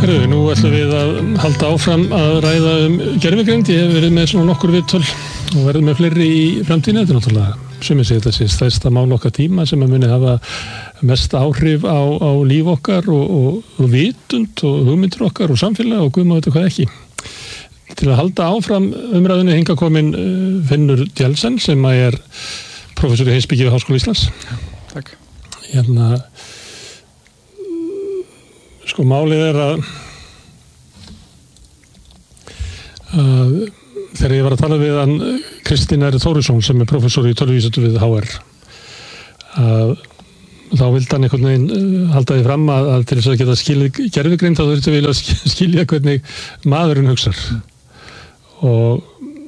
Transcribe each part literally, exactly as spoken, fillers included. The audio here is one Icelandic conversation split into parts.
Herðu, nú ætlum við að halda áfram að ræða um gervigreind. Ég hef verið með svona nokkur viðtöl og verið með fleiri í framtíðinni. Þetta er náttúrulega sumir segja þessi stærsta mál okkar tíma sem að muni hafa mest áhrif á, á líf okkar og, og, og vitund og hugmyndir okkar og samfélag og guð má vita hvað ekki. Til að halda áfram umræðinu hinga komin Finnur Djelsen sem að er professor í heimspeki við Háskóla Íslands. Takk. Hérna Sko, málið er að, að þegar ég var að tala við hann Kristín R. Þórisson sem er professor í tölvuvísindum við H R að þá vildi hann einhvern veginn halda því fram að, að til þess að geta skilið gervigreind þá þurfti vilja að skilja hvernig maðurinn hugsar og,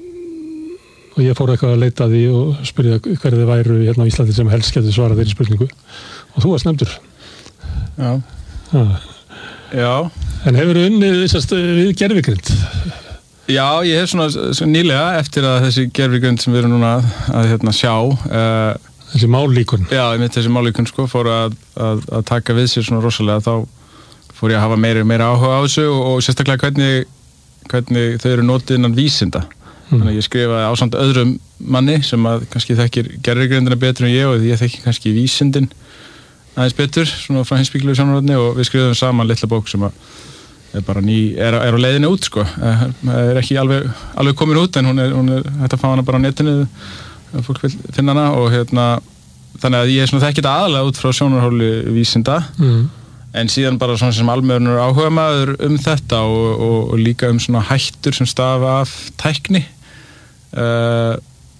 og ég fór eitthvað að leita því og spyrja hverju þið væru hérna á Íslandi sem helst geti svarað þeirri spurningu og þú varst nefndur. Já. Já. Já. En hefur unnið þessast við gervigreind? Já, ég hef svona, svona nýlega eftir að þessi gervigreind sem við erum núna að, að hérna, sjá uh, þessi mállíkun. Já, ég mitt þessi mállíkun sko, fór að, að, að taka við sér svona rosalega þá fór ég að hafa meira, meira áhuga á þessu og, og sérstaklega hvernig, hvernig þau eru notið innan vísinda. Mm. Þannig að ég skrifaði ásamt öðrum manni sem að kannski þekkir gervigreindina betur en ég og ég þekki kannski vísindin aðeins betur, svona frá heimspekilegu samræðni og við skrifum saman litla bók sem að er bara ný, er, er á leiðinni út sko, er ekki alveg, alveg komin út en hún er, hún er hægt að fá hana bara á netinu ef fólk vil finna hana og hérna, þannig að ég er svona þekki þetta aðalega út frá sjónarhóli vísinda mm. en síðan bara svona sem almennur áhuga maður um þetta og, og, og líka um svona hættur sem stafa af tækni uh,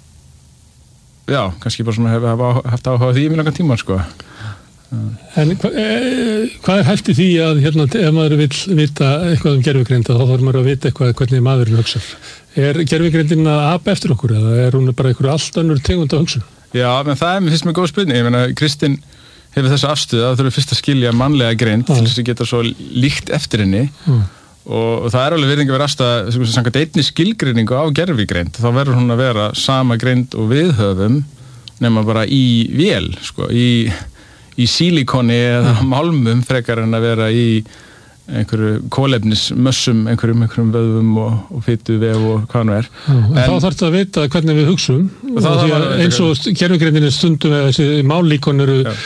já, kannski bara svona hef, hef haft áhuga því í mjög langan tíma sko. En hva, e, hvað er hægt í því að hérna, ef maður vil vita eitthvað um gervigreind þá þarf maður að vita eitthvað hvernig maðurinn hugsar? Er gervigreindin að apa eftir okkur eða er hún bara einhverju allt önnur tegund af hugsun? Já, menn það er mér fyrst með góð spurning. Ég meina, Kristín hefur þessu afstöðu að þurfa fyrst að skilja mannlega greind ah. til þess að geta svo líkt eftir henni ah. og, og það er alveg virðing að vera afstæða samkvæmt einni skilgreiningu á gervigreind þá verður hún að vera sama greind og við höfum nema bara í vél, sko, í í sílikoni eða mm. málmum frekar en að vera í einhverju kolefnismössum, einhverjum, einhverjum vöðvum og, og fituvef og hvað nú er. Já, en, en þá þarf þetta að vita hvernig við hugsum og því að eins og gervigreindinni stundum eða þessi mállíkon eru ja.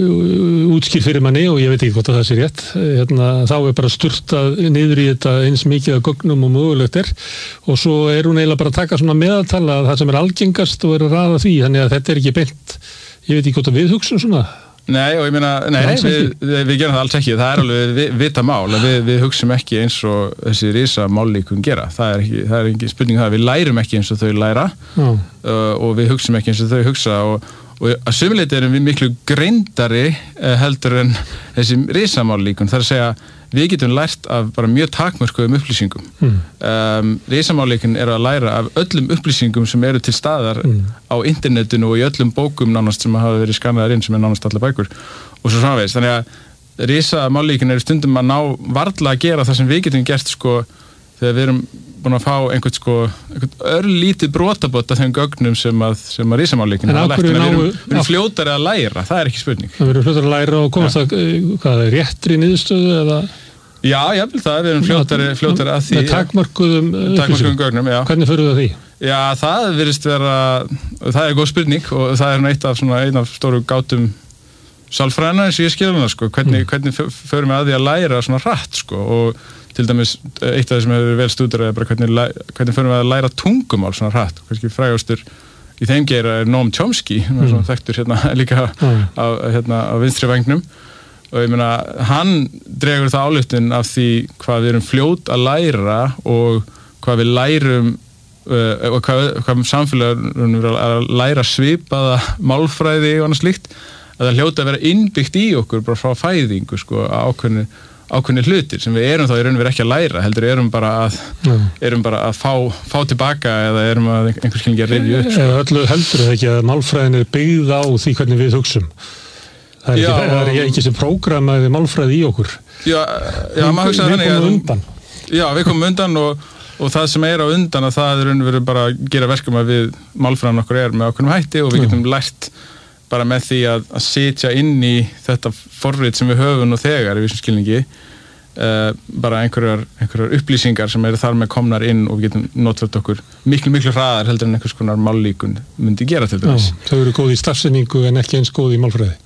útskýr fyrir manni og ég veit ekki hvort að það sé rétt. Hérna, þá er bara sturtað niður í þetta eins mikið af gögnum og mögulegt er og svo er hún eiginlega bara að taka svona meðaltala það sem er algengast og er að raða því þannig að þetta er ekki beint. Ég veit ekki hvort að við hugsum svona. Nei, og ég meina, nei, nei við, við, við gerum það alls ekki, það er alveg við, vita mál, en við, við hugsum ekki eins og þessi risa mállíkun gera, það er ekki, það er ekki spurning það, við lærum ekki eins og þau læra mm. uh, og við hugsum ekki eins og þau hugsa og, og að sumuleyti erum við miklu greindari uh, heldur en þessi risa mállíkun, það er að segja, við getum lært af bara mjög takmörkuðum upplýsingum. Mm. Um, risamállíkun er að læra af öllum upplýsingum sem eru til staðar mm. á internetinu og í öllum bókum nánast sem hafa verið skannaðar inn sem er nánast allar bækur og svo framvegis. Þannig að risamállíkun er stundum að ná varla að gera það sem við getum gert sko þegar við erum búin að fá einhvern sko einhvern örlítið brotabott af þeim gögnum sem að, sem að risamállíkun er að lært. Við erum, erum fljótari að læra, það er ekki spurning. Það verður fljótari að læra og komast að hvað er réttri niðurstöðu eða? Já, ég vil það, við erum fljótari, fljótari að því. Með takmörkuðum takmörkuðum gögnum, já. Hvernig förum við að því? Já, það virðist vera, það er góð spurning og það er eitt af, svona, ein af stóru gátum sálfræðina eins og ég skilur hana, sko. Hvernig, mm. hvernig förum við að því að læra svona hratt, sko, og til dæmis eitt af því sem hefur vel stúderað er bara hvernig, hvernig förum við að læra tungumál svona hratt. Kannski frægastur í þeim geira er Noam Chomsky, mm. svona þekktur hérna líka mm. á, hérna, á vinstri vængnum. Og ég meina, hann dregur það ályktun af því hvað við erum fljót að læra og hvað við lærum uh, og hvað, hvað samfélagunum er að læra svipaða málfræði og annað slíkt, að það hljóta að vera innbyggt í okkur bara frá fæðingu, sko, ákveðni, ákveðni hlutir sem við erum þá í raun og veru ekki að læra, heldur erum bara að, mm. erum bara að fá, fá tilbaka eða erum að einhver skilningi að rifja upp. Eða öllu heldur það ekki að málfræðin er byggð á því hvernig við hugsum. Það er, já, ekki, það er ekki sem prógramaði málfræði í okkur. Já, já maður hugsaði þannig að... Við komum undan. Já, við komum undan og, og það sem er á undan að það er verið bara að gera verkum að við málfræðin okkur er með ákveðnum hætti og við getum mm. lært bara með því að, að setja inn í þetta forrit sem við höfum og þegar í vissum skilningi uh, bara einhverjar, einhverjar upplýsingar sem eru þar með komnar inn og við getum notfært okkur miklu, miklu hraðar heldur en einhvers konar mállíkun myndi gera til dæmis. Já, þau eru góð í stafsetningu en ekki eins góð í málfræði.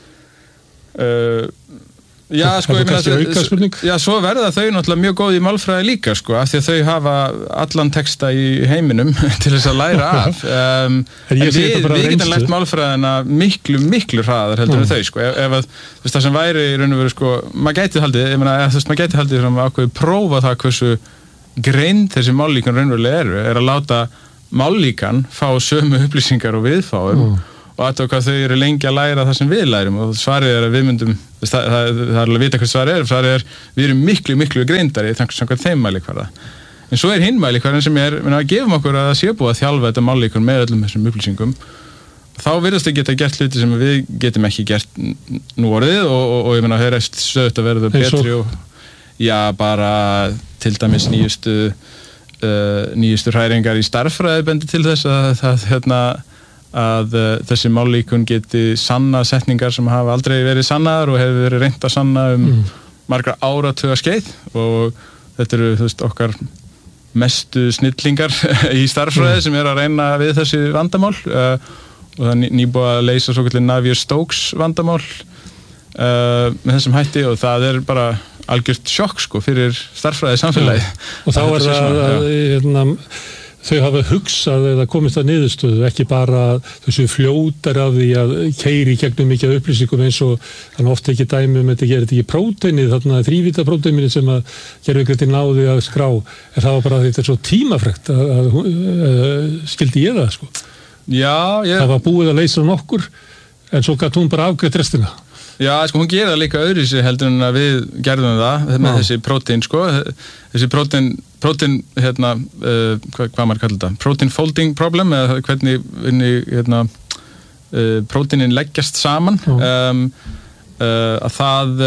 Uh, já, sko, ég meina, já, svo verða þau náttúrulega mjög góð í málfræði líka, sko, af því að þau hafa allan texta í heiminum til þess að læra af. Um, en við, við getum lært málfræðina miklu, miklu hraðar heldur en þau, sko, ef, ef að, þú veist, það sem væri í raun og veru, sko, maður gæti haldið, ég meina, þú veist, maður gæti haldið sem ákveði prófa það hversu greind þessi mállíkan raunverulega eru, er að láta mállíkan fá sömu upplýsingar og viðfáum mm. og aðtöku hvað þau eru lengi að læra það sem við lærum og svarið er að við myndum það, það, það er alveg að vita hvað svarið er svarið er, við erum miklu, miklu greindari samkvæmt þeim mælikvarða en svo er hinn mælikvarðin sem er, minna, að gefum okkur að það sé búið að þjálfa þetta mállíkun með öllum þessum upplýsingum þá virðast þau geta gert hluti sem við getum ekki gert nú orðið og, og, og ég meina, þau er sögð að verða betri og já, bara til dæmis nýjustu uh, nýjustu hræringar í starffræði bendi til þess að það, hérna að uh, þessi mállíkun geti sanna setningar sem hafa aldrei verið sannaðar og hefur verið reynt að sanna um mm. margra áratuga skeið og þetta eru, þú veist, okkar mestu snillingar í starffræði mm. sem er að reyna við þessi vandamál uh, og það er nýbúið að leysa svokallið Navier-Stokes vandamál uh, með þessum hætti og það er bara algjört sjokk, sko, fyrir starffræði samfélagi. Ja. Og þá er það að, hérna, þau hafa hugsað eða komist að niðurstöðu, ekki bara þessu fljótar af því að keyri í gegnum mikið upplýsingum eins og þannig oft ekki dæmi um þetta gerir þetta ekki próteinið, þarna þrívita próteinið sem að gervigreind náði að skrá, en það var bara þetta er svo tímafrekt að, að, að, að skildi ég það, sko. Já, ég... Það var búið að leysa nokkur, en svo gæti hún bara afgreitt restina. Já, sko, hún gerir það líka öðruvísi heldur en að við gerðum það með Já. þessi prótein, sko, þessi prótein, prótein, hérna, uh, hvað, hvað maður kallar þetta, protein folding problem, eða hvernig, hérna, uh, próteinin leggjast saman, um, uh, að það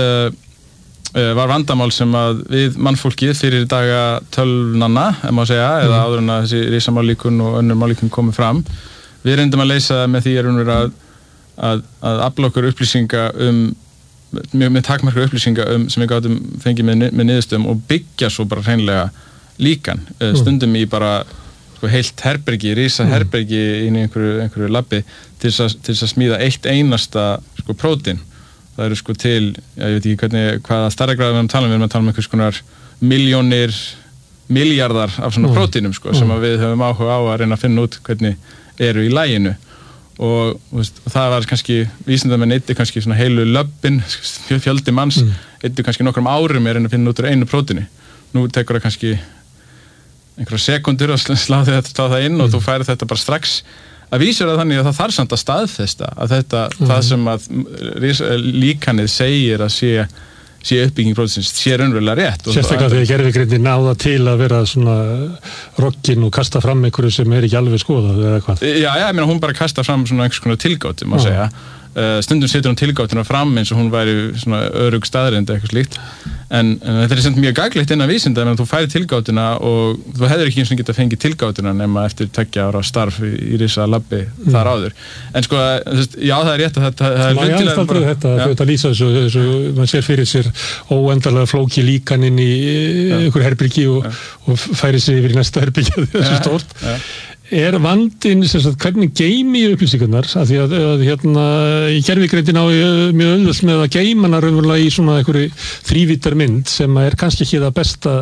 uh, var vandamál sem að við mannfólkið fyrir daga tölvnanna, ef maður segja, mm. eða áður en að þessi risamállíkun og önnur mállíkun komið fram, við reyndum að leysa með því er hún að að, að afla okkur upplýsinga um með, með takmarkar upplýsinga um sem við gátum fengið með, með niðurstöðum og byggja svo bara hreinlega líkan mm. stundum í bara sko, heilt herbergi, rísa mm. herbergi inn í einhverju, einhverju labbi til þess að smíða eitt einasta sko prótín. Það eru sko til, já, ég veit ekki hvernig, hvaða stærðargráðu við erum að tala um, við erum að tala um einhvers konar miljónir, miljardar af svona mm. prótínum sko, sem að við höfum áhuga á að reyna að finna út hvernig eru í laginu. Og, veist, og það var kannski vísindamenn eitthi kannski svona heilu löbbin fjöldi manns, mm. eitthi kannski nokkrum árum er að finna út úr einu prótíni. Nú tekur það kannski einhverja sekundur að slá þetta slá það inn mm. og þú færir þetta bara strax að vísur að þannig að það þarf samt að staðfesta að þetta, mm. það sem að líkanið segir að sé sé uppbygging prótínsins, sé raunverulega rétt. Sérstaklega þegar gervigreindin náða til að vera svona rokkin og kasta fram einhverju sem er ekki alveg skoðað eða hvað. Já, já, ég meina hún bara kasta fram svona einhvers konar tilgátu, má segja. Uh, stundum setur hún tilgátuna fram eins og hún væri svona örugg staðreind eða eitthvað slíkt. En, en þetta er samt mjög gagnlegt innan vísinda, en þú færi tilgátuna og þú hefur ekki eins og geta fengið tilgátuna nema eftir tveggja ára starf í, í risa labbi mm. þar áður. En sko, já, það er rétt að þetta það er hluti til að bara þetta, þetta lýsa þessu, þessu, mann sér fyrir sér óendanlega flóki líkan inn í einhver herbyrgi og, og færi sig yfir í næsta herbyrgi þessu stórt. Ja. Er vandinn, sem sagt, hvernig geymi upplýsingarnar, af því að, að hérna, í gervigreindin á mjög auðvelt með að geyma hana raunverulega í svona einhverju þrívítar mynd sem er kannski ekki það besta,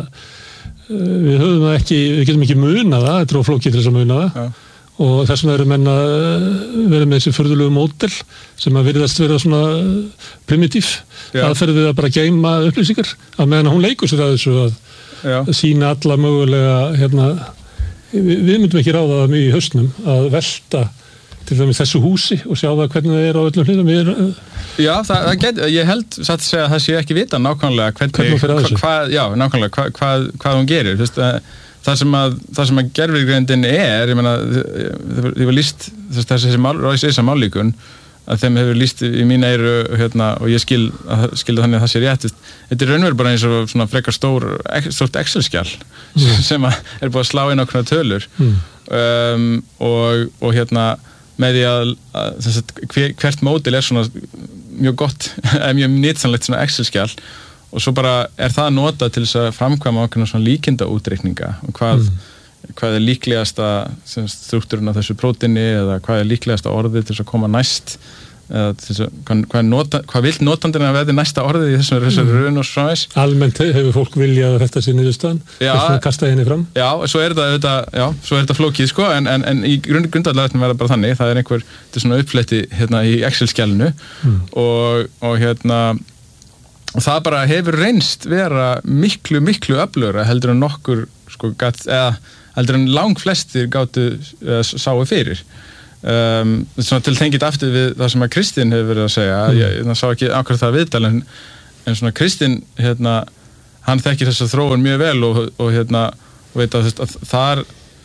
við höfum það ekki, við getum ekki munað það, þetta er oflókið til þess að muna það, ja. Og þess vegna eru menn að vera með þessi furðulegu módel sem að virðast vera svona primitív, ja. Aðferð við að bara geyma upplýsingar, að meðan hún leikur sér að þessu að, ja. Að sýna alla mögulega, hérna, Við, við myndum ekki ráða það mjög í haustnum að velta til dæmis þessu húsi og sjá það hvernig það er á öllum hlutum. Er, já, það, það get, ég held satt að segja að það sé ekki vita nákvæmlega hvernig, hvernig hva, hva, já, nákvæmlega hva, hva, hvað hún gerir. Fyrst, það sem að, það sem að gervigreindin er, ég meina, ég var líst þessi mál, mállíkun að þeim hefur líst í mín eyru hérna, og ég skil, skil þannig að það sé rétt. Þetta er raunverulega bara eins og svona frekar stór, stórt Excel-skjal mm. sem að er búið að slá inn okkur tölur mm. um, og, og hérna með því að, að sagt, hver, hvert módel er svona mjög gott, mjög nýtsanlegt svona Excel-skjal og svo bara er það notað til þess að framkvæma okkur svona líkindaútreikninga og hvað, mm. hvað er líklegasta struktúrinn af þessu prótíni eða hvað er líklegasta orðið til þess að koma næst eða til þess að hvað, hvað, nota, hvað vill notandinn að verði næsta orðið í þessum þessari raun og svo aðeins. Almennt hefur fólk viljað þetta sér niðurstaðan, þess að kasta henni fram. Já, svo er þetta, þetta, já, svo er þetta flókið sko, en, en, en í grund, grundvallarinn verða bara þannig, það er einhver, þetta er svona uppfletti hérna í Excel-skjalinu mm. og, og hérna og það bara hefur reynst vera miklu, miklu öflugra heldur en nokkur sko gat, eða heldur en lang flestir gátu eða sáu fyrir. Um, svona til tengið aftur við það sem að Kristinn hefur verið að segja mm. ég, ég sá ekki akkurat það viðtal en, en svona Kristinn hérna, hann þekkir þessa þróun mjög vel og, og hérna og veit að, að þar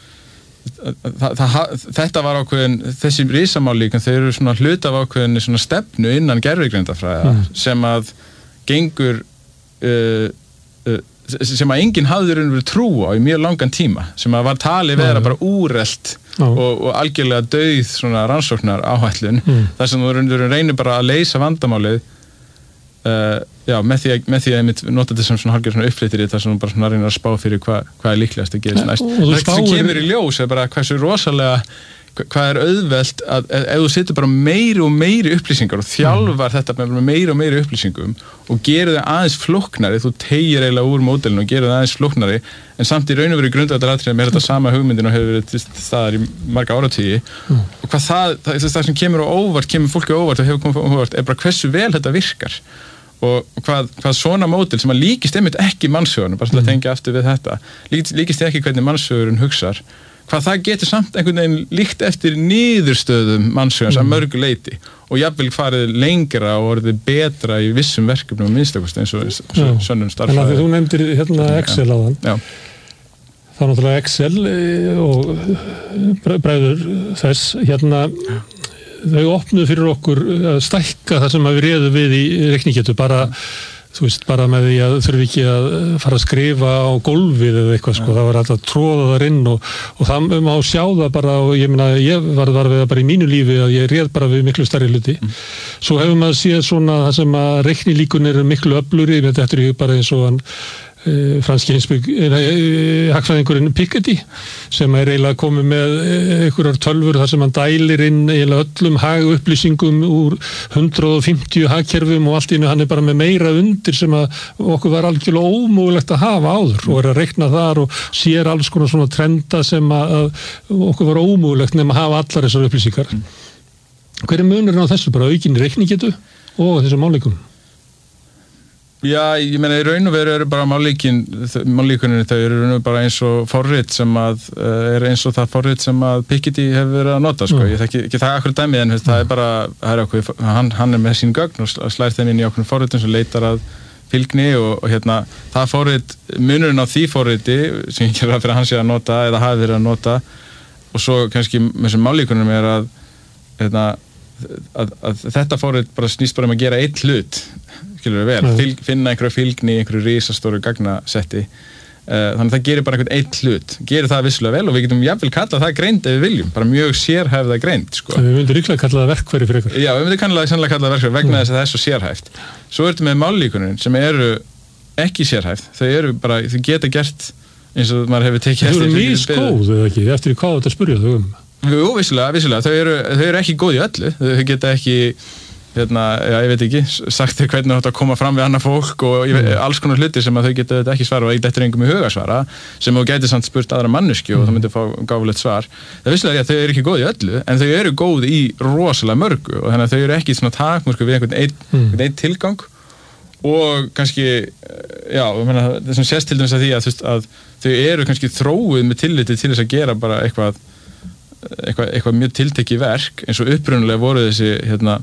það, það, þetta var ákveðin þessi risamálíkun, þeir eru svona hluta af ákveðin svona stefnu innan gervigreindafræða mm. sem að gengur uh, uh, sem að enginn hafði verið trú á í mjög langan tíma, sem að var talið vera bara úrelt og, og algjörlega dauð svona rannsóknar áhætlun mm. þar sem þú reynir bara að leysa vandamálið uh, já, með því að, með því að ég nota þetta sem svona hálfgerð svona uppflyttir í það sem þú bara svona reynir að spá fyrir hvað hva er líklegast að gerist næst. Það sem kemur í ljós er bara hversu rosalega hvað er auðvelt að ef þú setur bara meiri og meiri upplýsingar og þjálfar mm. þetta með meiri og meiri upplýsingum og gerir það aðeins flóknari, þú tegir eiginlega úr módelinu og gerir það aðeins flóknari en samt í raun og veru grundvallaratriðum er þetta sama hugmyndin og hefur verið til staðar í marga áratugi mm. og hvað það, það, það sem kemur á óvart, kemur fólki á óvart og hefur komið á óvart er bara hversu vel þetta virkar og hvað, hvað svona módel sem að líkist einmitt ekki mannshugurinn, bara til að tengja aftur við þetta, líkist, líkist ekki hvernig mannshugurinn hugsar hvað það getur samt einhvern veginn líkt eftir niðurstöðum mannshugans mm. að mörgu leiti og jafnvel farið lengra og orðið betra í vissum verkefnum og minnstakosti eins og sönnum starffræði. En að því þú nefndir hérna Excel á þann, þá náttúrulega Excel og bræður þess, hérna Já. Þau opnuðu fyrir okkur að stækka það sem við réðum við í reiknigetu, bara þú veist, bara með því að þurfi ekki að fara að skrifa á gólfið eða eitthvað, sko, það var alltaf að tróða þar inn og, og það má sjá það bara og ég meina, ég var, var við það bara í mínu lífi að ég réð bara við miklu stærri hluti. Mm. Svo hefur maður séð svona það sem að reiknilíkun eru miklu öflugri, þetta er bara eins og hann Uh, franski uh, hagfræðingurinn Piketty sem er eiginlega komið með einhverjar tölfur þar sem hann dælir inn eiginlega öllum hagupplýsingum úr hundrað og fimmtíu hagkerfum og allt í einu hann er bara með meira undir sem að okkur var algjörlega ómögulegt að hafa áður og er að reikna þar og sér alls konar svona trenda sem að, að okkur var ómögulegt nema að hafa allar þessar upplýsingar. Mm. Hver er munurinn á þessu? Bara aukinni reiknigetu og þessum máleikum? Já, ég meina, í raun og veru eru bara mállíkin, mállíkuninni þau eru raun og bara eins og forrit sem að, er eins og það forrit sem að Piketty hefur verið að nota, sko. Mm. Ég þekki ekki það akkur dæmið, en það er bara, það er okkur, hann, hann er með sín gögn og slær þeim inn í okkur forritum sem leitar að fylgni og, og hérna, það forrit, munurinn á því forriti, sem ég gerði fyrir að hann sé að nota eða hafi verið að nota, og svo kannski með þessum mállíkunum er að, hérna, að, að þetta forrit bara snýst bara um að gera eitt hlut, skilur við vel, Fylg, finna einhverja fylgni í einhverju risastóru gagnasetti uh, þannig að það gerir bara einhvern eitt hlut gerir það vissulega vel og við getum jafnvel kallað það greind ef við viljum, bara mjög sérhæfða greind, sko. Við myndum líklega kalla það verkfæri fyrir ykkur. Já, við myndum kannlega sannlega kalla það verkfæri vegna þess að það er svo sérhæft. Svo ertu með mállíkunin sem eru ekki sérhæft, þau eru bara, þau geta gert eins og maður hefur tekið eftir. Þau eru misgóð eða ekki, eftir hvað þetta spurja þau um? Jú, vissulega, vissulega, þau eru, þau eru ekki góð í öllu, þau geta ekki hérna, já, ég veit ekki, sagt þér hvernig þetta koma fram við annað fólk og mm. alls konar hluti sem að þau geta þetta ekki svara og eitthvað eftir engum í huga svara sem þú gæti samt spurt aðra manneskju mm. og það myndi fá gáfulegt svar. Það er vissulega að þau eru ekki góð í öllu en þau eru góð í rosalega mörgu og þannig að þau eru ekki svona takmörku við einhvern einn mm. ein tilgang og kannski, já, ég meina, það sem sést til dæmis að því að, að þau eru kannski þróuð með tilliti til þess að gera bara eitthvað, eitthvað, eitthvað mjög tiltekið verk eins og upprunalega voru þessi, hérna,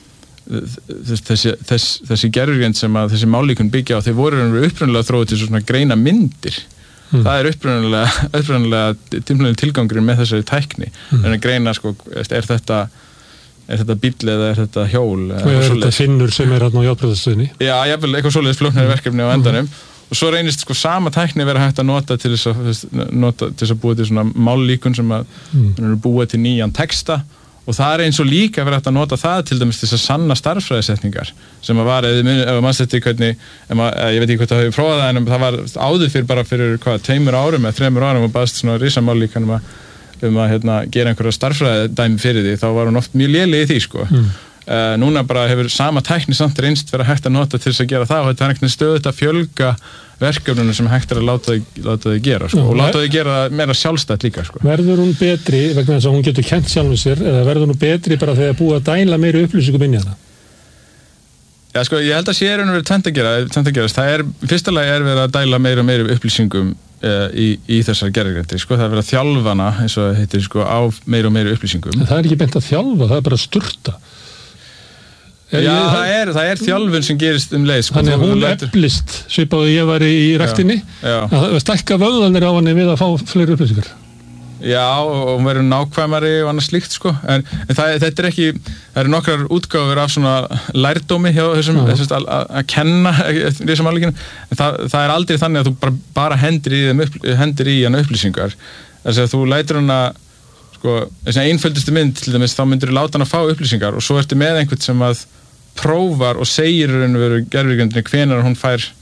þessi, þess, þessi gerfugreind sem að þessi mállíkun byggja á, þeir voru upprunalega þróið til svona greina myndir mm. það er upprunalega, upprunalega tilgangurinn með þessari tækni mm. en að greina, sko, er þetta er þetta bíll eða er þetta hjól og er þetta finnur sem er hérna á járnbrautastöðinni já, jafnvel eitthvað svoleiðis flóknari verkefni á endanum mm. og svo reynist, sko, sama tækni vera hægt að nota til þess að, nota, til þess að búa til svona mállíkun sem að mm. búa til nýjan texta og það er eins og líka verið að nota það til dæmis þess að sanna starffræðisetningar sem að var, ef maður settir hvernig að, ég veit ekki hvað það hefur prófað það en það var áður fyrir bara fyrir hvað, tveimur árum eða þremur árum og baðst svona risamál líka um að, um að hérna, gera einhverja starffræðidæmi fyrir því, þá var hún oft mjög léleg í því sko. Mm. Uh, núna bara hefur sama tækni samt reynst vera hægt að nota til þess að gera það og þetta er einhvern stöðut að fjölga verkefnunum sem hægt er að láta þau gera sko. Og láta þau gera meira sjálfstætt líka sko. Verður hún betri vegna þess að hún getur kennt sjálfum sér eða verður hún betri bara þegar búið að dæla meiri upplýsingum inn í hana? Já sko, ég held að sé er hún verið tvent að gera, tvent að gera. Það er, fyrsta lagi er verið að dæla meiri og meiri upplýsingum uh, í, í þessar gerðargreindri sko. Það er verið að þjálfana eins og það heitir sko á meiri og meiri upplýsingum. En það er ekki beint að þjálfa, það er bara að sturta. Er Já, ég, það, er, það er þjálfun sem gerist um leið sko. Þannig að hún eflist svipaði ég var í ræktinni að stækka vöðvanir á henni við að fá fleiri upplýsingar. Já, og hún verður nákvæmari og annað slíkt sko. en, en það, þetta er ekki það eru nokkrar útgáfur af svona lærdómi hjá þessum, þessum að, að, að kenna þessum alveginu, en það, það er aldrei þannig að þú bara, bara hendir í, hendir í hann upplýsingar þess að þú lætur hann að sko, þessi einföldustu mynd til dæmis, þá myndir þú láta hann að fá upplýsingar og svo ertu með einhvern sem að prófar og segir raun og veru gervigrindinni hvenær hún fær